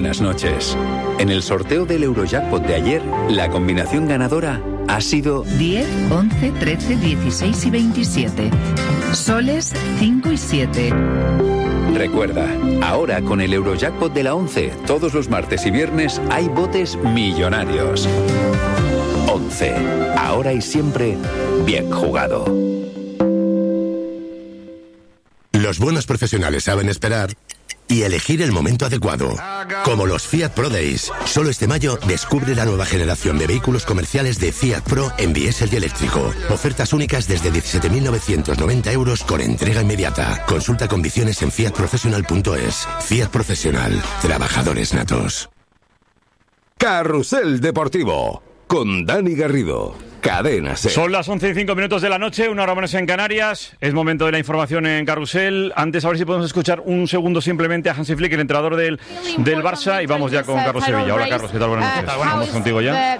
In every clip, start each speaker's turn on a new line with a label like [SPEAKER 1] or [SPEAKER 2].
[SPEAKER 1] buenas noches. En el sorteo del Eurojackpot de ayer, la combinación ganadora ha sido
[SPEAKER 2] 10, 11, 13, 16 y 27. Soles 5 y 7.
[SPEAKER 1] Recuerda, ahora con el Eurojackpot de la 11, todos los martes y viernes hay botes millonarios. 11. Ahora y siempre, bien jugado.
[SPEAKER 3] Los buenos profesionales saben esperar y elegir el momento adecuado. Como los Fiat Pro Days. Solo este mayo descubre la nueva generación de vehículos comerciales de Fiat Pro en diésel y eléctrico. Ofertas únicas desde 17.990 euros con entrega inmediata. Consulta condiciones en fiatprofessional.es. Fiat Profesional. Trabajadores natos.
[SPEAKER 4] Carrusel Deportivo con Dani Garrido. Cadena SER.
[SPEAKER 5] Son las 11:05 de la noche, una hora menos en Canarias. Es momento de la información en Carrusel. Antes, a ver si podemos escuchar un segundo simplemente a Hansi Flick, el entrenador del Barça, y vamos ya con Carlos Sevilla. Hola, Carlos, ¿qué tal? Buenas noches. Vamos contigo ya.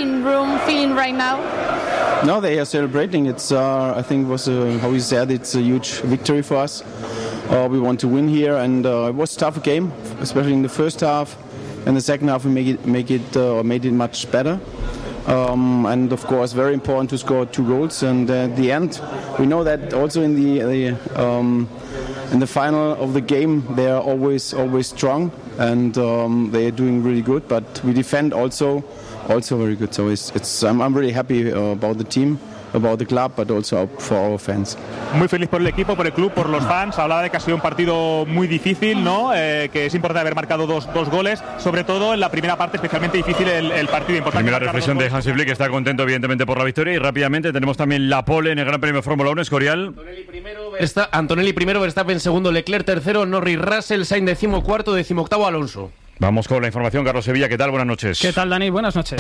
[SPEAKER 6] No, they are celebrating. It's, I think, was how we said, it's a huge victory for us. We want to win here, and it was a tough game, especially in the first half. In the second half, we made it much better. And of course, very important to score 2 goals. And at the end, we know that also in the final of the game, they are always strong, and they are doing really good. But we defend also very good. So I'm really happy about the team, about the club, but also for our fans.
[SPEAKER 7] Muy feliz por el equipo, por el club, por los fans. Hablaba de que ha sido un partido muy difícil, ¿no? Que es importante haber marcado dos goles, sobre todo en la primera parte, especialmente difícil el partido. Importante.
[SPEAKER 5] Primera reflexión de Hansi Flick, que está contento evidentemente por la victoria, y rápidamente tenemos también la pole en el Gran Premio de Fórmula 1, Escorial.
[SPEAKER 8] Antonelli primero, Verstappen segundo, Leclerc tercero, Norris, Russell, Sainz 14º, 18º, Alonso.
[SPEAKER 5] Vamos con la información, Carlos Sevilla, ¿qué tal? Buenas noches.
[SPEAKER 9] ¿Qué tal, Dani? Buenas noches.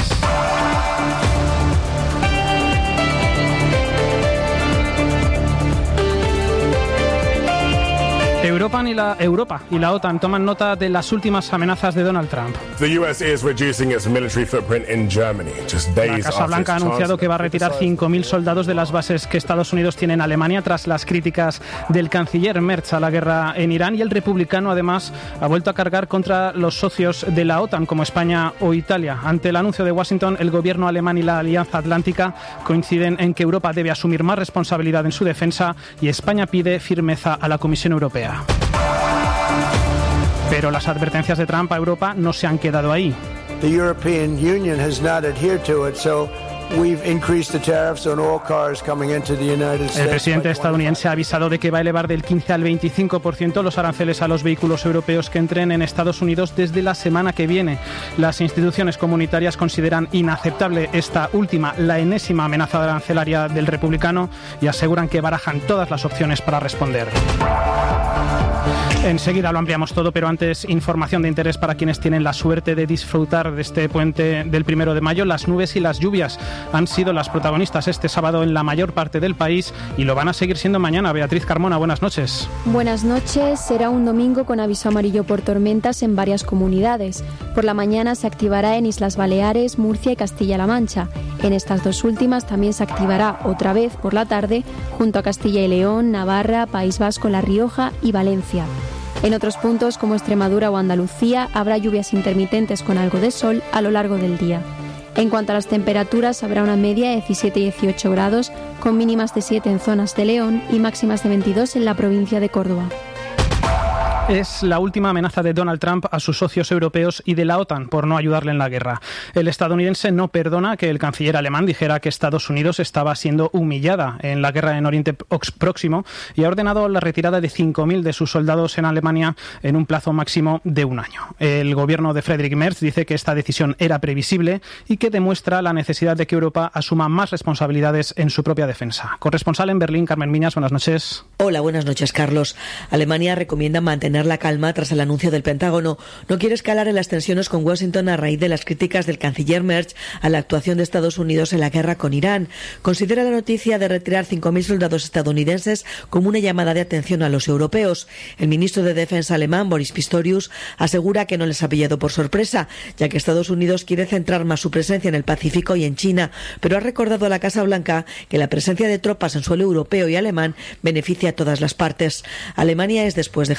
[SPEAKER 9] Europa y la OTAN toman nota de las últimas amenazas de Donald Trump. La Casa Blanca ha anunciado que va a retirar 5.000 soldados de las bases que Estados Unidos tiene en Alemania tras las críticas del canciller Merz a la guerra en Irán, y el republicano además ha vuelto a cargar contra los socios de la OTAN como España o Italia. Ante el anuncio de Washington, el gobierno alemán y la Alianza Atlántica coinciden en que Europa debe asumir más responsabilidad en su defensa, y España pide firmeza a la Comisión Europea. Pero las advertencias de Trump a Europa no se han quedado ahí. El presidente estadounidense ha avisado de que va a elevar del 15 al 25% los aranceles a los vehículos europeos que entren en Estados Unidos desde la semana que viene. Las instituciones comunitarias consideran inaceptable esta última, la enésima amenaza arancelaria del republicano, y aseguran que barajan todas las opciones para responder. Enseguida lo ampliamos todo, pero antes, información de interés para quienes tienen la suerte de disfrutar de este puente del 1 de mayo. Las nubes y las lluvias han sido las protagonistas este sábado en la mayor parte del país, y lo van a seguir siendo mañana. Beatriz Carmona, buenas noches.
[SPEAKER 10] Buenas noches. Será un domingo con aviso amarillo por tormentas en varias comunidades. Por la mañana se activará en Islas Baleares, Murcia y Castilla-La Mancha. En estas dos últimas también se activará otra vez por la tarde junto a Castilla y León, Navarra, País Vasco, La Rioja y Valencia. En otros puntos, como Extremadura o Andalucía, habrá lluvias intermitentes con algo de sol a lo largo del día. En cuanto a las temperaturas, habrá una media de 17 y 18 grados, con mínimas de 7 en zonas de León y máximas de 22 en la provincia de Córdoba.
[SPEAKER 9] Es la última amenaza de Donald Trump a sus socios europeos y de la OTAN por no ayudarle en la guerra. El estadounidense no perdona que el canciller alemán dijera que Estados Unidos estaba siendo humillada en la guerra en Oriente Próximo, y ha ordenado la retirada de 5.000 de sus soldados en Alemania en un plazo máximo de un año. El gobierno de Friedrich Merz dice que esta decisión era previsible y que demuestra la necesidad de que Europa asuma más responsabilidades en su propia defensa. Corresponsal en Berlín, Carmen Miñas, buenas noches.
[SPEAKER 11] Hola, buenas noches, Carlos. Alemania recomienda mantener la calma tras el anuncio del Pentágono. No quiere escalar en las tensiones con Washington a raíz de las críticas del canciller Merz a la actuación de Estados Unidos en la guerra con Irán. Considera la noticia de retirar 5.000 soldados estadounidenses como una llamada de atención a los europeos. El ministro de Defensa alemán, Boris Pistorius, asegura que no les ha pillado por sorpresa, ya que Estados Unidos quiere centrar más su presencia en el Pacífico y en China, pero ha recordado a la Casa Blanca que la presencia de tropas en suelo europeo y alemán beneficia a todas las partes. Alemania es, después de Japón,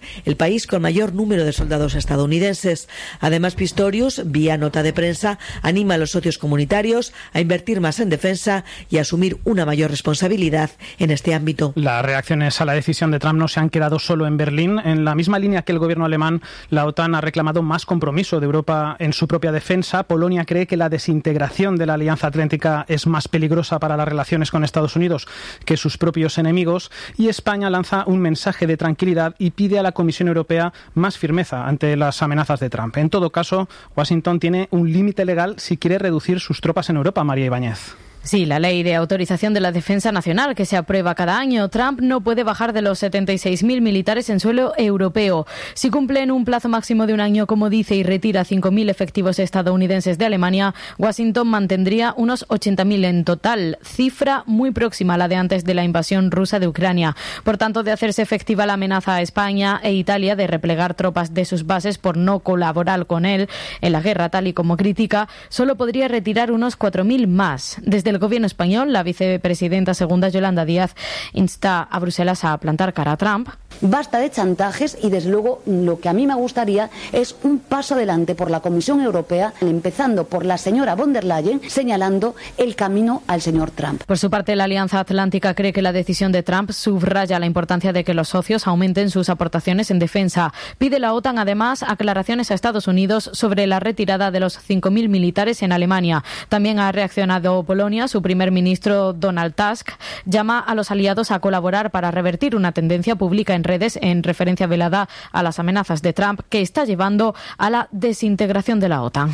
[SPEAKER 11] el país con mayor número de soldados estadounidenses. Además, Pistorius, vía nota de prensa, anima a los socios comunitarios a invertir más en defensa y a asumir una mayor responsabilidad en este ámbito.
[SPEAKER 9] Las reacciones a la decisión de Trump no se han quedado solo en Berlín. En la misma línea que el gobierno alemán, la OTAN ha reclamado más compromiso de Europa en su propia defensa. Polonia cree que la desintegración de la Alianza Atlántica es más peligrosa para las relaciones con Estados Unidos que sus propios enemigos. Y España lanza un mensaje de tranquilidad y pide a la Comisión Europea más firmeza ante las amenazas de Trump. En todo caso, Washington tiene un límite legal si quiere reducir sus tropas en Europa, María Ibáñez.
[SPEAKER 12] Sí, la ley de autorización de la defensa nacional que se aprueba cada año. Trump no puede bajar de los 76.000 militares en suelo europeo. Si cumple en un plazo máximo de un año, como dice, y retira 5.000 efectivos estadounidenses de Alemania, Washington mantendría unos 80.000 en total, cifra muy próxima a la de antes de la invasión rusa de Ucrania. Por tanto, de hacerse efectiva la amenaza a España e Italia de replegar tropas de sus bases por no colaborar con él en la guerra, tal y como critica, solo podría retirar unos 4.000 más. Desde el gobierno español, la vicepresidenta segunda Yolanda Díaz insta a Bruselas a plantar cara a Trump.
[SPEAKER 13] Basta de chantajes y, desde luego, lo que a mí me gustaría es un paso adelante por la Comisión Europea, empezando por la señora von der Leyen, señalando el camino al señor Trump.
[SPEAKER 12] Por su parte, la Alianza Atlántica cree que la decisión de Trump subraya la importancia de que los socios aumenten sus aportaciones en defensa. Pide la OTAN, además, aclaraciones a Estados Unidos sobre la retirada de los 5.000 militares en Alemania. También ha reaccionado Polonia. Su primer ministro, Donald Tusk, llama a los aliados a colaborar para revertir una tendencia pública en redes en referencia velada a las amenazas de Trump que está llevando a la desintegración de la OTAN.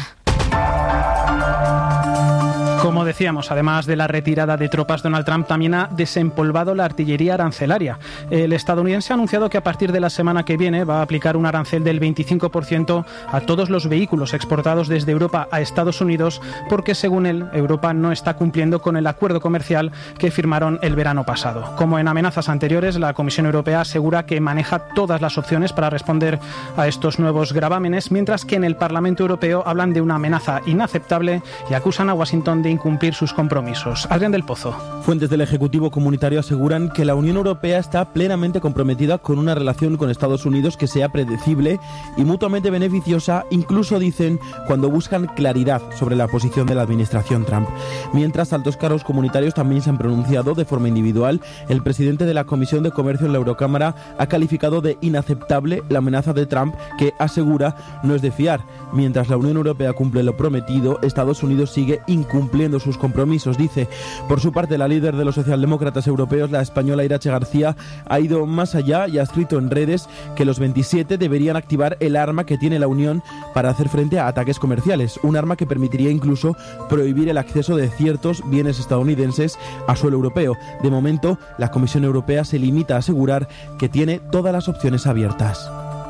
[SPEAKER 9] Como decíamos, además de la retirada de tropas, Donald Trump también ha desempolvado la artillería arancelaria. El estadounidense ha anunciado que a partir de la semana que viene va a aplicar un arancel del 25% a todos los vehículos exportados desde Europa a Estados Unidos porque, según él, Europa no está cumpliendo con el acuerdo comercial que firmaron el verano pasado. Como en amenazas anteriores, la Comisión Europea asegura que maneja todas las opciones para responder a estos nuevos gravámenes, mientras que en el Parlamento Europeo hablan de una amenaza inaceptable y acusan a Washington de incumplir sus compromisos. Adrián del Pozo.
[SPEAKER 14] Fuentes del Ejecutivo Comunitario aseguran que la Unión Europea está plenamente comprometida con una relación con Estados Unidos que sea predecible y mutuamente beneficiosa, incluso dicen cuando buscan claridad sobre la posición de la administración Trump. Mientras, altos cargos comunitarios también se han pronunciado de forma individual. El presidente de la Comisión de Comercio en la Eurocámara ha calificado de inaceptable la amenaza de Trump, que asegura no es de fiar. Mientras la Unión Europea cumple lo prometido, Estados Unidos sigue incumpliendo sus compromisos, dice. Por su parte, la líder de los socialdemócratas europeos, la española Irache García, ha ido más allá y ha escrito en redes que los 27 deberían activar el arma que tiene la Unión para hacer frente a ataques comerciales, un arma que permitiría incluso prohibir el acceso de ciertos bienes estadounidenses a suelo europeo. De momento, la Comisión Europea se limita a asegurar que tiene todas las opciones abiertas.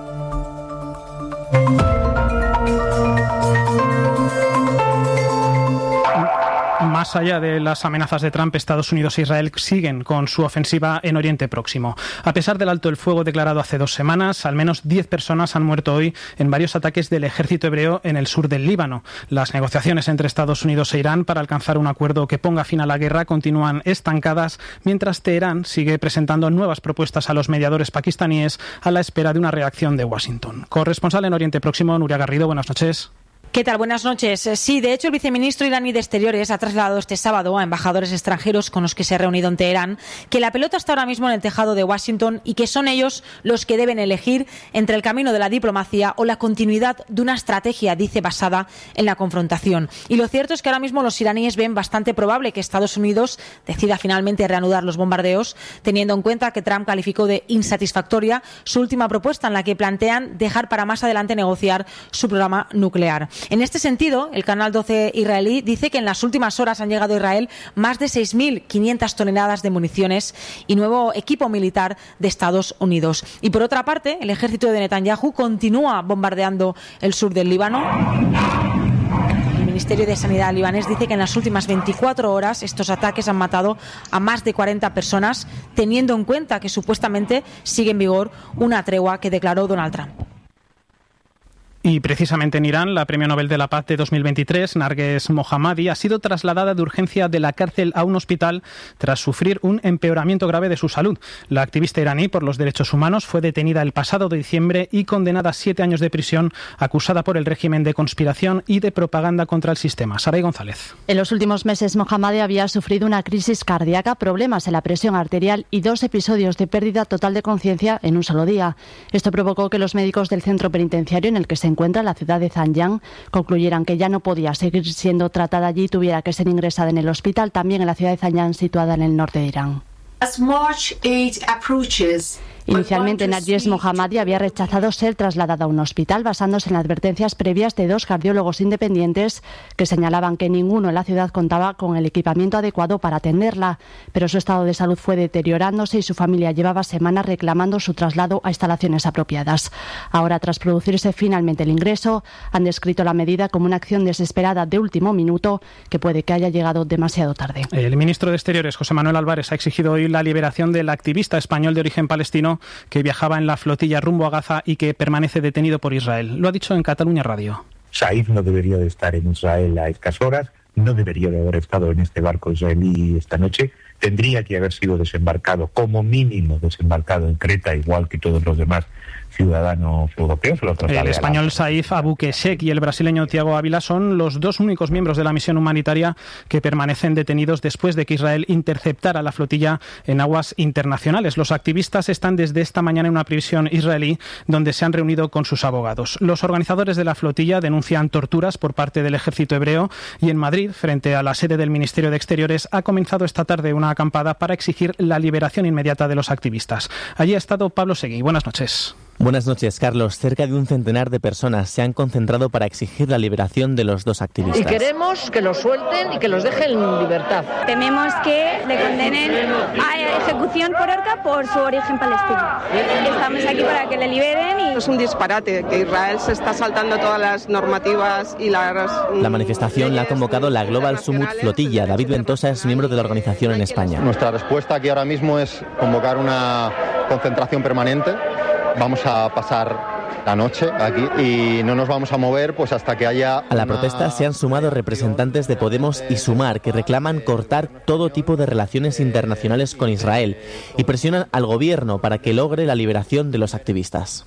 [SPEAKER 9] Más allá de las amenazas de Trump, Estados Unidos e Israel siguen con su ofensiva en Oriente Próximo. A pesar del alto el fuego declarado hace 2 semanas, al menos 10 personas han muerto hoy en varios ataques del ejército hebreo en el sur del Líbano. Las negociaciones entre Estados Unidos e Irán para alcanzar un acuerdo que ponga fin a la guerra continúan estancadas, mientras Teherán sigue presentando nuevas propuestas a los mediadores pakistaníes a la espera de una reacción de Washington. Corresponsal en Oriente Próximo, Nuria Garrido, buenas noches.
[SPEAKER 15] ¿Qué tal? Buenas noches. Sí, de hecho, el viceministro iraní de Exteriores ha trasladado este sábado a embajadores extranjeros con los que se ha reunido en Teherán que la pelota está ahora mismo en el tejado de Washington y que son ellos los que deben elegir entre el camino de la diplomacia o la continuidad de una estrategia, dice, basada en la confrontación. Y lo cierto es que ahora mismo los iraníes ven bastante probable que Estados Unidos decida finalmente reanudar los bombardeos, teniendo en cuenta que Trump calificó de insatisfactoria su última propuesta en la que plantean dejar para más adelante negociar su programa nuclear. En este sentido, el Canal 12 israelí dice que en las últimas horas han llegado a Israel más de 6.500 toneladas de municiones y nuevo equipo militar de Estados Unidos. Y por otra parte, el ejército de Netanyahu continúa bombardeando el sur del Líbano. El Ministerio de Sanidad libanés dice que en las últimas 24 horas estos ataques han matado a más de 40 personas, teniendo en cuenta que supuestamente sigue en vigor una tregua que declaró Donald Trump.
[SPEAKER 9] Y precisamente en Irán, la Premio Nobel de la Paz de 2023, Narges Mohammadi, ha sido trasladada de urgencia de la cárcel a un hospital tras sufrir un empeoramiento grave de su salud. La activista iraní por los derechos humanos fue detenida el pasado de diciembre y condenada a 7 años de prisión, acusada por el régimen de conspiración y de propaganda contra el sistema. Saray González.
[SPEAKER 16] En los últimos meses, Mohammadi había sufrido una crisis cardíaca, problemas en la presión arterial y 2 episodios de pérdida total de conciencia en un solo día. Esto provocó que los médicos del centro penitenciario en el que se encuentra, la ciudad de Zanjan, concluyeran que ya no podía seguir siendo tratada allí y tuviera que ser ingresada en el hospital, también en la ciudad de Zanjan, situada en el norte de Irán. Inicialmente, Narges Mohammadi había rechazado ser trasladada a un hospital basándose en advertencias previas de 2 cardiólogos independientes que señalaban que ninguno en la ciudad contaba con el equipamiento adecuado para atenderla, pero su estado de salud fue deteriorándose y su familia llevaba semanas reclamando su traslado a instalaciones apropiadas. Ahora, tras producirse finalmente el ingreso, han descrito la medida como una acción desesperada de último minuto que puede que haya llegado demasiado tarde.
[SPEAKER 9] El ministro de Exteriores, José Manuel Álvarez, ha exigido hoy la liberación del activista español de origen palestino que viajaba en la flotilla rumbo a Gaza y que permanece detenido por Israel. Lo ha dicho en Cataluña Radio.
[SPEAKER 17] Saif no debería de estar en Israel a estas horas, no debería de haber estado en este barco israelí esta noche, tendría que haber sido desembarcado, como mínimo desembarcado en Creta, igual que todos los demás ciudadanos europeos.
[SPEAKER 9] El español Saif Abukeshek y el brasileño Thiago Ávila son los 2 únicos miembros de la misión humanitaria que permanecen detenidos después de que Israel interceptara la flotilla en aguas internacionales. Los activistas están desde esta mañana en una prisión israelí donde se han reunido con sus abogados. Los organizadores de la flotilla denuncian torturas por parte del ejército hebreo y en Madrid, frente a la sede del Ministerio de Exteriores, ha comenzado esta tarde una acampada para exigir la liberación inmediata de los activistas. Allí ha estado Pablo Seguí. Buenas noches.
[SPEAKER 18] Buenas noches, Carlos. Cerca de un centenar de personas se han concentrado para exigir la liberación de los 2 activistas.
[SPEAKER 19] Y queremos que los suelten y que los dejen en libertad.
[SPEAKER 20] Tememos que le condenen a ejecución por horca por su origen palestino. Estamos aquí para que le liberen.
[SPEAKER 21] Es un disparate que Israel se está saltando todas las normativas y las...
[SPEAKER 18] La manifestación la ha convocado la Global Summit Flotilla. David Ventosa es miembro de la organización en España.
[SPEAKER 22] Nuestra respuesta aquí ahora mismo es convocar una concentración permanente. Vamos a pasar la noche aquí y no nos vamos a mover pues hasta que haya...
[SPEAKER 18] A la protesta se han sumado representantes de Podemos y Sumar, que reclaman cortar todo tipo de relaciones internacionales con Israel y presionan al gobierno para que logre la liberación de los activistas.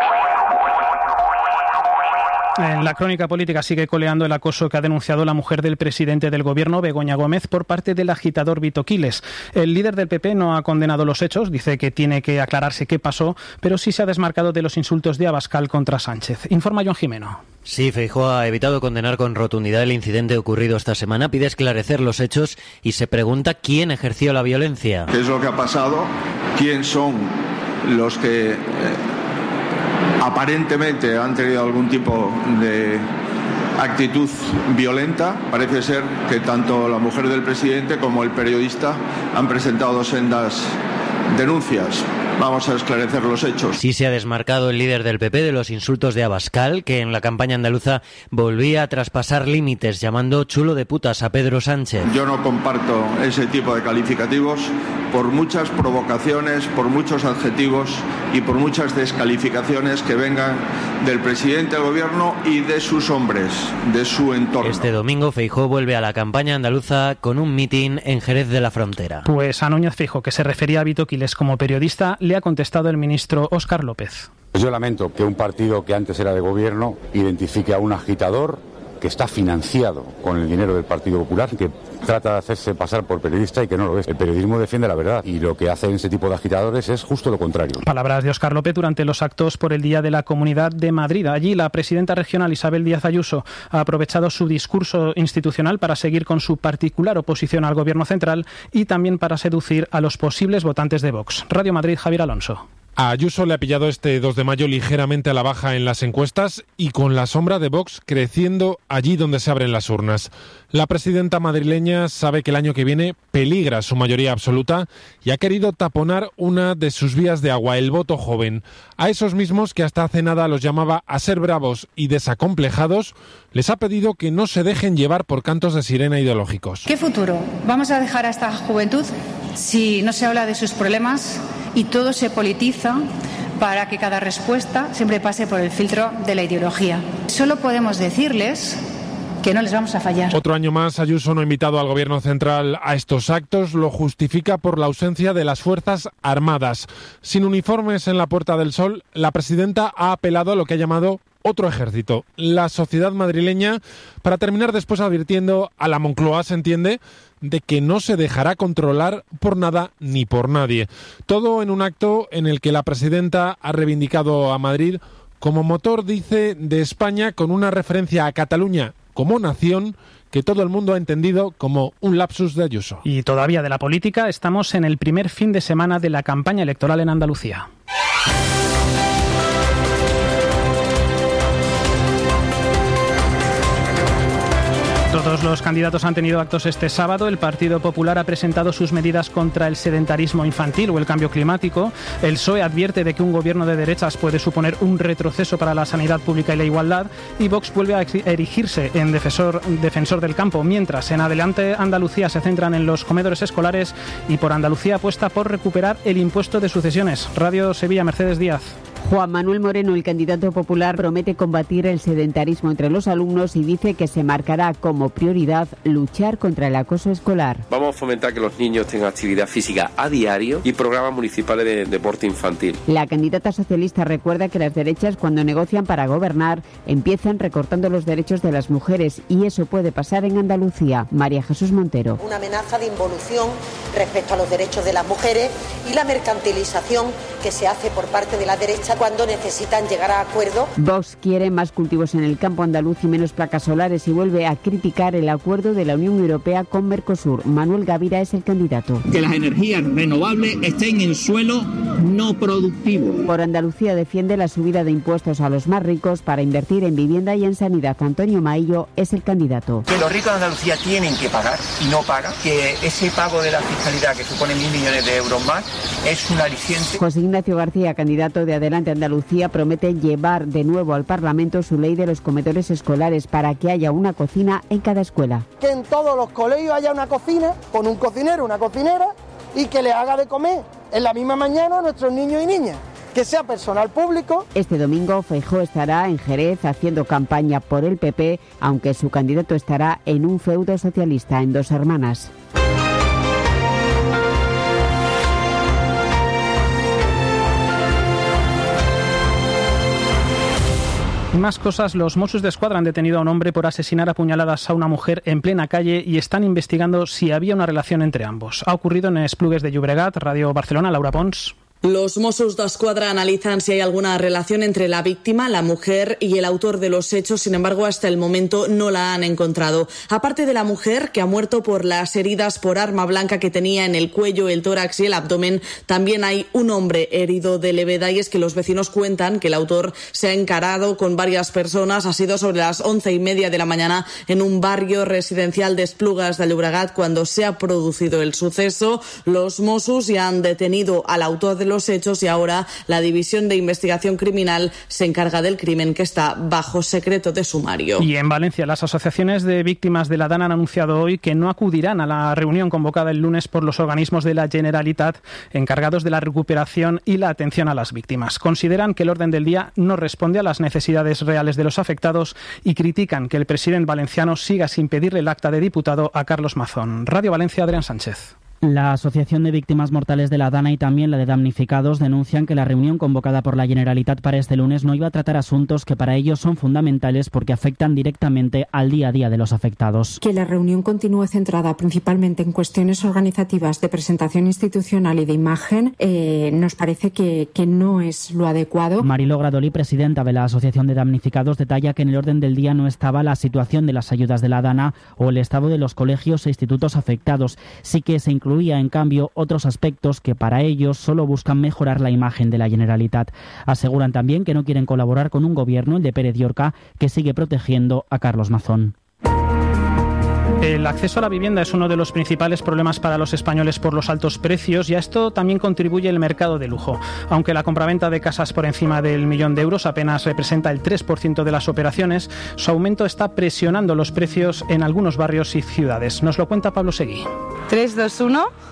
[SPEAKER 9] En la crónica política sigue coleando el acoso que ha denunciado la mujer del presidente del gobierno, Begoña Gómez, por parte del agitador Vito Quiles. El líder del PP no ha condenado los hechos, dice que tiene que aclararse qué pasó, pero sí se ha desmarcado de los insultos de Abascal contra Sánchez. Informa Joan Jimeno.
[SPEAKER 23] Sí, Feijóo ha evitado condenar con rotundidad el incidente ocurrido esta semana, pide esclarecer los hechos y se pregunta quién ejerció la violencia.
[SPEAKER 24] ¿Qué es lo que ha pasado? ¿Quién son los que aparentemente han tenido algún tipo de actitud violenta? Parece ser que tanto la mujer del presidente como el periodista han presentado sendas denuncias. Vamos a esclarecer los hechos.
[SPEAKER 23] Sí se ha desmarcado el líder del PP de los insultos de Abascal, que en la campaña andaluza volvía a traspasar límites llamando chulo de putas a Pedro Sánchez.
[SPEAKER 24] Yo no comparto ese tipo de calificativos por muchas provocaciones, por muchos adjetivos y por muchas descalificaciones que vengan del presidente del gobierno y de sus hombres, de su entorno.
[SPEAKER 23] Este domingo Feijóo vuelve a la campaña andaluza con un mitin en Jerez de la Frontera.
[SPEAKER 9] Pues a Núñez Feijóo, que se refería a Vito Quiles como periodista, le ha contestado el ministro Óscar López.
[SPEAKER 25] Yo lamento que un partido que antes era de gobierno identifique a un agitador que está financiado con el dinero del Partido Popular, que trata de hacerse pasar por periodista y que no lo es. El periodismo defiende la verdad y lo que hacen ese tipo de agitadores es justo lo contrario.
[SPEAKER 9] Palabras de Óscar López durante los actos por el Día de la Comunidad de Madrid. Allí la presidenta regional Isabel Díaz Ayuso ha aprovechado su discurso institucional para seguir con su particular oposición al gobierno central y también para seducir a los posibles votantes de Vox. Radio Madrid, Javier Alonso.
[SPEAKER 26] A Ayuso le ha pillado este 2 de mayo ligeramente a la baja en las encuestas y con la sombra de Vox creciendo allí donde se abren las urnas. La presidenta madrileña sabe que el año que viene peligra su mayoría absoluta y ha querido taponar una de sus vías de agua, el voto joven. A esos mismos que hasta hace nada los llamaba a ser bravos y desacomplejados, les ha pedido que no se dejen llevar por cantos de sirena ideológicos.
[SPEAKER 27] ¿Qué futuro vamos a dejar a esta juventud si no se habla de sus problemas y todo se politiza para que cada respuesta siempre pase por el filtro de la ideología. Solo podemos decirles que no les vamos a fallar.
[SPEAKER 26] Otro año más, Ayuso no ha invitado al Gobierno central a estos actos. Lo justifica por la ausencia de las Fuerzas Armadas. Sin uniformes en la Puerta del Sol, la presidenta ha apelado a lo que ha llamado otro ejército, la sociedad madrileña, para terminar después advirtiendo a la Moncloa, se entiende, de que no se dejará controlar por nada ni por nadie. Todo en un acto en el que la presidenta ha reivindicado a Madrid como motor, dice, de España, con una referencia a Cataluña como nación que todo el mundo ha entendido como un lapsus de Ayuso.
[SPEAKER 9] Y todavía de la política, estamos en el primer fin de semana de la campaña electoral en Andalucía. Todos los candidatos han tenido actos este sábado. El Partido Popular ha presentado sus medidas contra el sedentarismo infantil o el cambio climático. El PSOE advierte de que un gobierno de derechas puede suponer un retroceso para la sanidad pública y la igualdad. Y Vox vuelve a erigirse en defensor del campo. Mientras, en Adelante Andalucía se centran en los comedores escolares y por Andalucía apuesta por recuperar el impuesto de sucesiones. Radio Sevilla, Mercedes Díaz.
[SPEAKER 1] Juan Manuel Moreno, el candidato popular, promete combatir el sedentarismo entre los alumnos y dice que se marcará como prioridad luchar contra el acoso escolar.
[SPEAKER 2] Vamos a fomentar que los niños tengan actividad física a diario y programas municipales de deporte infantil.
[SPEAKER 1] La candidata socialista recuerda que las derechas, cuando negocian para gobernar, empiezan recortando los derechos de las mujeres y eso puede pasar en Andalucía. María Jesús Montero.
[SPEAKER 3] Una amenaza de involución respecto a los derechos de las mujeres y la mercantilización que se hace por parte de la derecha cuando necesitan llegar a acuerdos.
[SPEAKER 1] Vox quiere más cultivos en el campo andaluz y menos placas solares y vuelve a criticar el acuerdo de la Unión Europea con Mercosur. Manuel Gavira es el candidato.
[SPEAKER 4] Que las energías renovables estén en suelo no productivo.
[SPEAKER 1] Por Andalucía defiende la subida de impuestos a los más ricos para invertir en vivienda y en sanidad. Antonio Maillo es el candidato.
[SPEAKER 6] Que los ricos de Andalucía tienen que pagar y no pagan, que ese pago de la fiscalidad que supone 1.000 millones de euros más es un aliciente.
[SPEAKER 1] José Ignacio García, candidato de Adelante Andalucía, promete llevar de nuevo al Parlamento su ley de los comedores escolares para que haya una cocina en cada escuela.
[SPEAKER 7] Que en todos los colegios haya una cocina con un cocinero, una cocinera y que le haga de comer en la misma mañana a nuestros niños y niñas. Que sea personal público.
[SPEAKER 1] Este domingo Feijóo estará en Jerez haciendo campaña por el PP, aunque su candidato estará en un feudo socialista en Dos Hermanas.
[SPEAKER 9] Más cosas, los Mossos d'Esquadra han detenido a un hombre por asesinar a puñaladas a una mujer en plena calle y están investigando si había una relación entre ambos. Ha ocurrido en Esplugues de Llobregat. Radio Barcelona, Laura Pons.
[SPEAKER 8] Los Mossos d'Esquadra analizan si hay alguna relación entre la víctima, la mujer y el autor de los hechos. Sin embargo, hasta el momento no la han encontrado. Aparte de la mujer, que ha muerto por las heridas por arma blanca que tenía en el cuello, el tórax y el abdomen, también hay un hombre herido de levedad, y es que los vecinos cuentan que el autor se ha encarado con varias personas. Ha sido sobre las 11:30 de la mañana en un barrio residencial de Esplugues de Llobregat cuando se ha producido el suceso. Los Mossos ya han detenido al autor de los hechos y ahora la División de Investigación Criminal se encarga del crimen, que está bajo secreto de sumario.
[SPEAKER 9] Y en Valencia, las asociaciones de víctimas de la DANA han anunciado hoy que no acudirán a la reunión convocada el lunes por los organismos de la Generalitat encargados de la recuperación y la atención a las víctimas. Consideran que el orden del día no responde a las necesidades reales de los afectados y critican que el presidente valenciano siga sin pedirle el acta de diputado a Carlos Mazón. Radio Valencia, Adrián Sánchez.
[SPEAKER 28] La Asociación de Víctimas Mortales de la DANA y también la de damnificados denuncian que la reunión convocada por la Generalitat para este lunes no iba a tratar asuntos que para ellos son fundamentales porque afectan directamente al día a día de los afectados.
[SPEAKER 29] Que la reunión continúe centrada principalmente en cuestiones organizativas de presentación institucional y de imagen nos parece que no es lo adecuado.
[SPEAKER 28] Mariló Gradoli, presidenta de la Asociación de Damnificados, detalla que en el orden del día no estaba la situación de las ayudas de la DANA o el estado de los colegios e institutos afectados. Sí que se incluía, en cambio, otros aspectos que para ellos solo buscan mejorar la imagen de la Generalitat. Aseguran también que no quieren colaborar con un gobierno, el de Pérez Llorca, que sigue protegiendo a Carlos Mazón.
[SPEAKER 9] El acceso a la vivienda es uno de los principales problemas para los españoles por los altos precios y a esto también contribuye el mercado de lujo. Aunque la compraventa de casas por encima del 1.000.000 de euros apenas representa el 3% de las operaciones, su aumento está presionando los precios en algunos barrios y ciudades. Nos lo cuenta Pablo Seguí.
[SPEAKER 30] 3, 2, 1...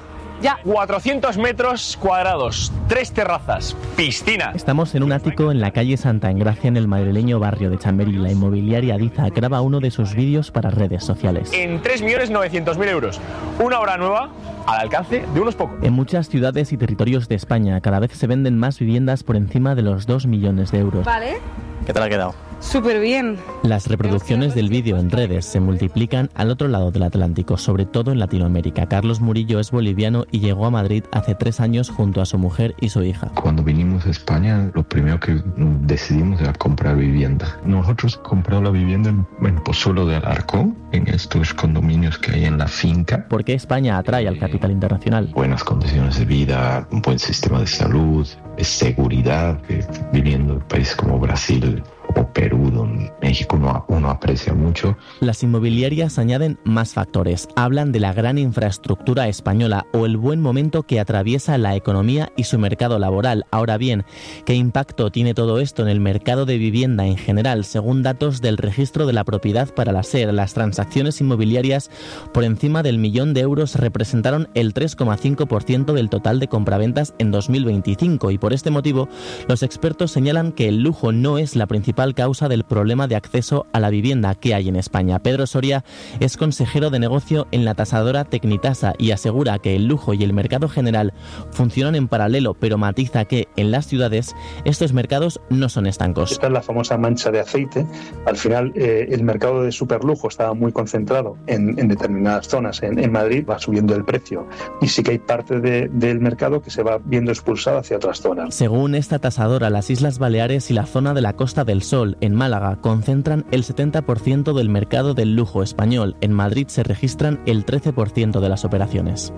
[SPEAKER 5] Ya. 400 metros cuadrados, 3 terrazas, piscina.
[SPEAKER 18] Estamos en un ático en la calle Santa Engracia, en el madrileño barrio de Chamberí. La inmobiliaria Adiza graba uno de sus vídeos para redes sociales.
[SPEAKER 5] En 3.900.000 euros. Una obra nueva al alcance de unos pocos.
[SPEAKER 18] En muchas ciudades y territorios de España cada vez se venden más viviendas por encima de los 2 millones de euros.
[SPEAKER 10] Vale.
[SPEAKER 18] ¿Qué tal ha quedado?
[SPEAKER 10] Súper bien.
[SPEAKER 18] Las reproducciones del vídeo en redes se multiplican al otro lado del Atlántico, sobre todo en Latinoamérica. Carlos Murillo es boliviano y llegó a Madrid hace 3 años junto a su mujer y su hija.
[SPEAKER 11] Cuando vinimos a España, lo primero que decidimos era comprar vivienda. Nosotros compramos la vivienda en Pozuelo de Alarcón, en estos condominios que hay en la finca.
[SPEAKER 18] ¿Por qué España atrae al capital internacional?
[SPEAKER 11] Buenas condiciones de vida, un buen sistema de salud, seguridad, viviendo en países como Brasil o Perú, donde México uno aprecia mucho.
[SPEAKER 18] Las inmobiliarias añaden más factores. Hablan de la gran infraestructura española o el buen momento que atraviesa la economía y su mercado laboral. Ahora bien, ¿qué impacto tiene todo esto en el mercado de vivienda en general? Según datos del Registro de la Propiedad para la SER, las transacciones inmobiliarias por encima del 1.000.000 de euros representaron el 3,5% del total de compraventas en 2025 y por este motivo los expertos señalan que el lujo no es la principal causa del problema de acceso a la vivienda que hay en España. Pedro Soria es consejero de negocio en la tasadora Tecnitasa y asegura que el lujo y el mercado general funcionan en paralelo, pero matiza que en las ciudades estos mercados no son estancos.
[SPEAKER 12] Esta es la famosa mancha de aceite. Al final el mercado de superlujo estaba muy concentrado en determinadas zonas. En Madrid va subiendo el precio y sí que hay parte del mercado que se va viendo expulsado hacia otras zonas.
[SPEAKER 18] Según esta tasadora, las Islas Baleares y la zona de la Costa del Sol, en Málaga, concentran el 70% del mercado del lujo español. En Madrid se registran el 13% de las operaciones.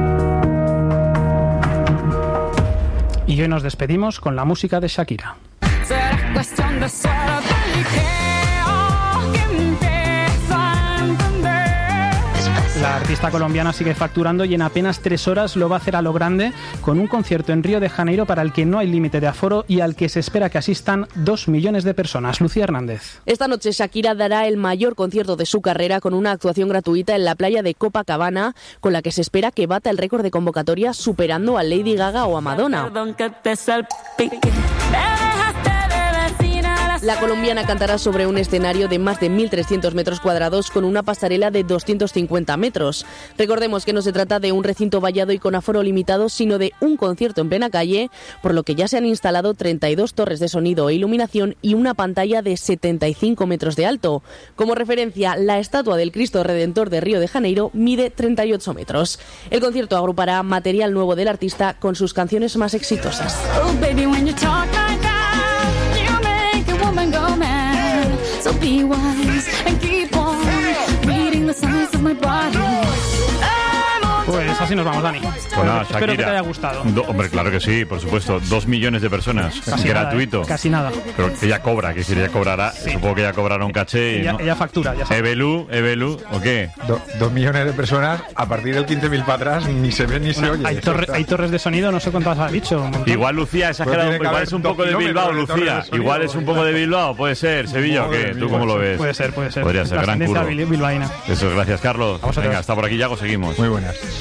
[SPEAKER 9] Y hoy nos despedimos con la música de Shakira. La artista colombiana sigue facturando y en apenas 3 horas lo va a hacer a lo grande con un concierto en Río de Janeiro para el que no hay límite de aforo y al que se espera que asistan 2 millones de personas. Lucía Hernández.
[SPEAKER 13] Esta noche Shakira dará el mayor concierto de su carrera con una actuación gratuita en la playa de Copacabana, con la que se espera que bata el récord de convocatoria superando a Lady Gaga o a Madonna. La colombiana cantará sobre un escenario de más de 1.300 metros cuadrados con una pasarela de 250 metros. Recordemos que no se trata de un recinto vallado y con aforo limitado, sino de un concierto en plena calle, por lo que ya se han instalado 32 torres de sonido e iluminación y una pantalla de 75 metros de alto. Como referencia, la estatua del Cristo Redentor de Río de Janeiro mide 38 metros. El concierto agrupará material nuevo del artista con sus canciones más exitosas.
[SPEAKER 14] Oh, baby, when you talk like that. Go mad, so be wise and keep on reading the signs of my body.
[SPEAKER 9] Pues así nos vamos, Dani.
[SPEAKER 15] Pues nada,
[SPEAKER 9] espero que te haya gustado.
[SPEAKER 15] Hombre, claro que sí, por supuesto. 2 millones de personas,
[SPEAKER 9] casi
[SPEAKER 15] gratuito.
[SPEAKER 9] Nada, casi nada.
[SPEAKER 15] Pero ella cobra, que decir, ella cobrará, sí. Supongo que ella cobrará un caché.
[SPEAKER 9] Ella factura, ya sabes.
[SPEAKER 15] Ebelu, ¿o qué?
[SPEAKER 16] 2 millones de personas, a partir del 15.000 para atrás, ni se ve ni se oye.
[SPEAKER 9] Hay torres de sonido, no sé cuántas has dicho.
[SPEAKER 15] Igual Lucía ha exagerado, igual es un poco de Bilbao, Lucía. Igual es un poco de Bilbao, puede ser, Sevilla o qué, ¿tú cómo lo ves?
[SPEAKER 9] Puede ser.
[SPEAKER 15] Podría ser, gran curro.
[SPEAKER 9] Bilbaína.
[SPEAKER 15] Eso, gracias, Carlos.
[SPEAKER 9] Venga,
[SPEAKER 15] hasta por aquí, Yago, seguimos.
[SPEAKER 16] Muy buenas.